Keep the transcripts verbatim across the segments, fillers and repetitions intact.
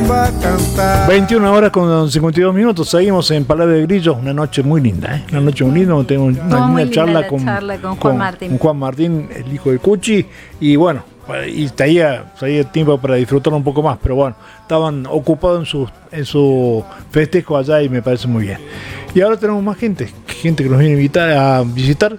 tumba a cantar. veintiuna horas con cincuenta y dos minutos, seguimos en Palabra de Grillos, una noche muy linda, ¿eh? Una noche muy linda, tenemos una muy linda charla, la con, charla con Juan con, Martín. con Juan Martín, el hijo de Cuchi, y bueno, y tenía, tenía tiempo para disfrutar un poco más, pero bueno, estaban ocupados en su, en su festejo allá y me parece muy bien. Y ahora tenemos más gente, gente que nos viene a, invitar, a visitar,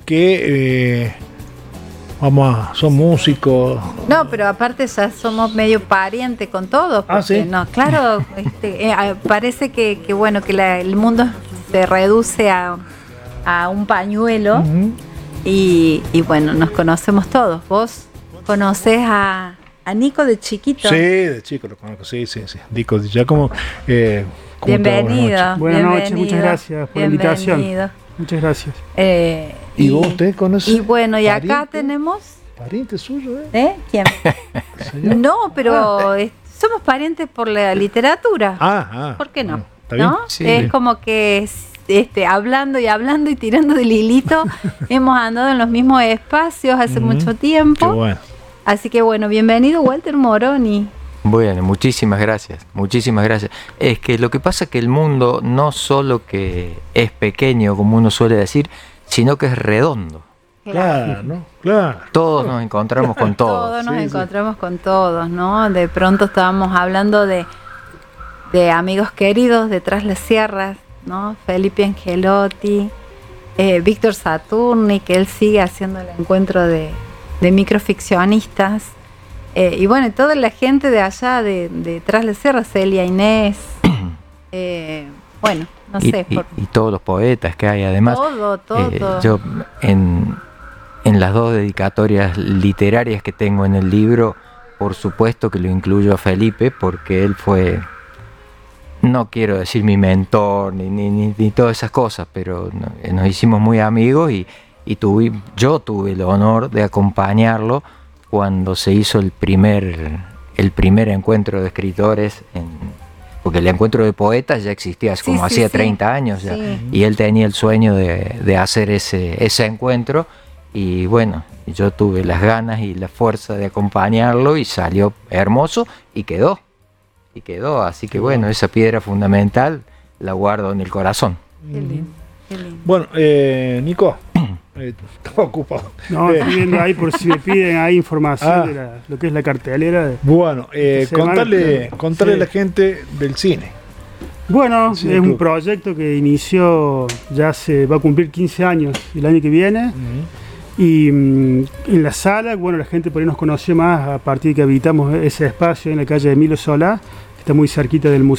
que eh, vamos a, son músicos. No, pero aparte ya somos medio parientes con todos. Ah, ¿sí? No, claro, este, eh, parece que, que bueno, que la, el mundo se reduce a, a un pañuelo. Uh-huh. y, y bueno, nos conocemos todos. Vos conoces a, a Nico de chiquito. Sí, de chico lo conozco, sí, sí, sí. Nico, ya como... Eh, bienvenido. Buenas noches, muchas gracias por la invitación. Muchas gracias. Eh, ¿Y, ¿Y vos usted conoce? Y bueno, y pariente? Acá tenemos... ¿Pariente suyo, eh? ¿Eh? ¿Quién? No, pero ah. es, somos parientes por la literatura. Ah, ah. ¿Por qué no? Bueno, ¿está bien? ¿No? Sí, es bien. como que este, hablando y hablando y tirando del hilito, hemos andado en los mismos espacios hace mm, mucho tiempo. Qué bueno. Así que bueno, bienvenido Walter Moroni. Bueno, muchísimas gracias, muchísimas gracias. Es que lo que pasa es que el mundo no solo que es pequeño, como uno suele decir, sino que es redondo. Claro, ¿no? Claro. Todos nos encontramos con todos. Todos nos sí, encontramos sí. con todos, ¿no? De pronto estábamos hablando de, de amigos queridos detrás las sierras, ¿no? Felipe Angelotti, eh, Víctor Saturni, que él sigue haciendo el encuentro de, de microficcionistas. Eh, y bueno, toda la gente de allá, de, de Tras la Sierra, Celia Inés, eh, bueno, no y, sé. Y, por... y todos los poetas que hay, además. Todo, todo. Eh, yo, en, en las dos dedicatorias literarias que tengo en el libro, por supuesto que lo incluyo a Felipe, porque él fue, no quiero decir mi mentor, ni, ni, ni, ni todas esas cosas, pero no, nos hicimos muy amigos y, y tuve, yo tuve el honor de acompañarlo cuando se hizo el primer, el primer encuentro de escritores, en, porque el encuentro de poetas ya existía como sí, hacía sí, treinta años ya, sí. Y él tenía el sueño de, de hacer ese, ese encuentro y bueno, yo tuve las ganas y la fuerza de acompañarlo y salió hermoso y quedó, y quedó, así que bueno, esa piedra fundamental la guardo en el corazón. Qué lindo, qué lindo. Bueno, eh, Nico, Eh, estaba ocupado. No, estoy viendo ahí por si me piden ahí información ah. de la, lo que es la cartelera. De, bueno, eh, contarle, semana, contarle sí. a la gente del cine. Bueno, cine es club. un proyecto que inició, ya se va a cumplir quince años el año que viene. Uh-huh. Y um, en la sala, bueno, la gente por ahí nos conoció más a partir de que habitamos ese espacio en la calle de Emilio Solá, que está muy cerquita del museo.